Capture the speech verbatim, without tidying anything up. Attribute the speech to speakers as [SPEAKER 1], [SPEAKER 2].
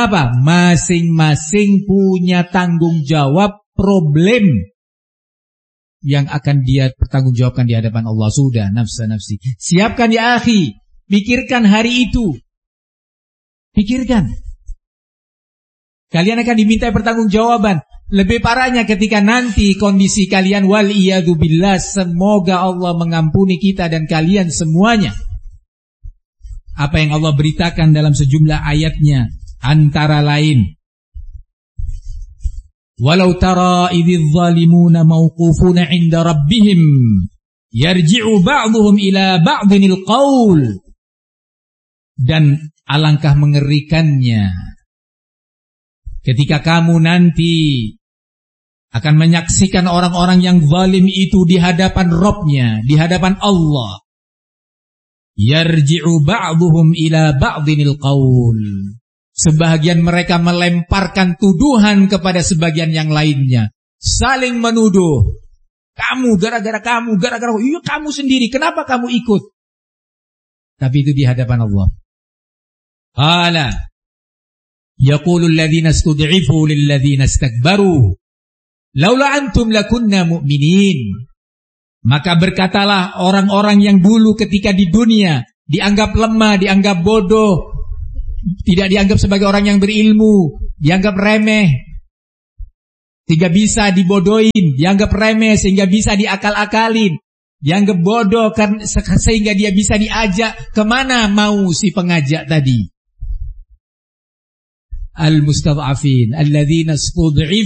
[SPEAKER 1] Kenapa? Masing-masing punya tanggung jawab problem yang akan dia pertanggungjawabkan di hadapan Allah. Sudah, nafsa-nafsi. Siapkan ya akhi. Pikirkan hari itu. Pikirkan. Kalian akan diminta pertanggungjawaban. Lebih parahnya ketika nanti kondisi kalian wal'iyadu billah, semoga Allah mengampuni kita dan kalian semuanya. Apa yang Allah beritakan dalam sejumlah ayatnya, antara lain, walau tara idz zalimuna mauqufuna 'inda rabbihim yarji'u ba'dhum ila ba'dhinil qaul. Dan alangkah mengerikannya ketika kamu nanti akan menyaksikan orang-orang yang zalim itu di hadapan Rabb-nya, di hadapan Allah. Yarji'u ba'dhum ila ba'dhinil qaul. Sebagian mereka melemparkan tuduhan kepada sebagian yang lainnya. Saling menuduh. Kamu, gara-gara kamu, gara-gara iya kamu sendiri, kenapa kamu ikut? Tapi itu di hadapan Allah. Qala yaqulu alladhina istud'ifu lilladhina istakbaru laula antum lakunna mu'minin. Maka berkatalah orang-orang yang dulu ketika di dunia dianggap lemah, dianggap bodoh, tidak dianggap sebagai orang yang berilmu, dianggap remeh, sehingga bisa dibodohin, dianggap remeh sehingga bisa diakal-akalin, dianggap bodoh karena sehingga dia bisa diajak kemana mau si pengajak tadi. Al-mustad'afin alladzina istud'ifu